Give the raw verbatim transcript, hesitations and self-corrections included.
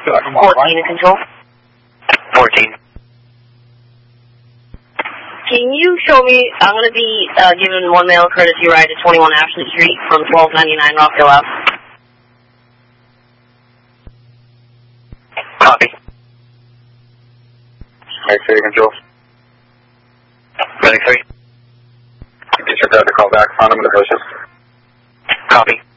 fourteen in control. fourteen. Can you show me, I'm going to be uh, giving one mail courtesy ride to twenty-one Ashton Street from twelve ninety-nine Rockdale Ave. Copy. ninety-three control. ninety-three. Disregard the call back. Found him in the bushes. Copy.